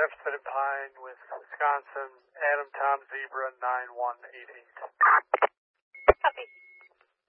Jefferson and Pine with Wisconsin, Adam Tom Zebra 9188.